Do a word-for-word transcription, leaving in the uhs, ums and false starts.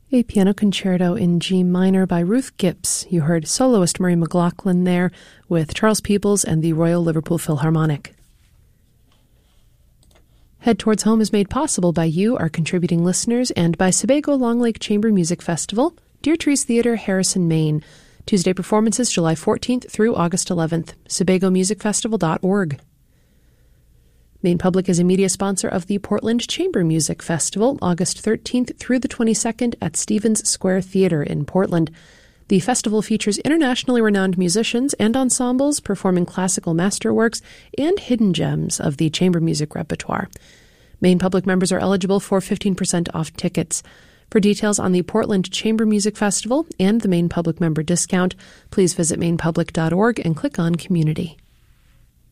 A piano concerto in G minor by Ruth Gibbs. You heard soloist Murray McLaughlin there with Charles Peebles and the Royal Liverpool Philharmonic. Head Towards Home is made possible by you, our contributing listeners, and by Sebago Long Lake Chamber Music Festival, Deer Trees Theatre, Harrison, Maine. Tuesday performances July fourteenth through August eleventh. sebago music festival dot org. Maine Public is a media sponsor of the Portland Chamber Music Festival, August thirteenth through the twenty-second at Stevens Square Theatre in Portland. The festival features internationally renowned musicians and ensembles performing classical masterworks and hidden gems of the chamber music repertoire. Maine Public members are eligible for fifteen percent off tickets. For details on the Portland Chamber Music Festival and the Maine Public member discount, please visit maine public dot org and click on Community.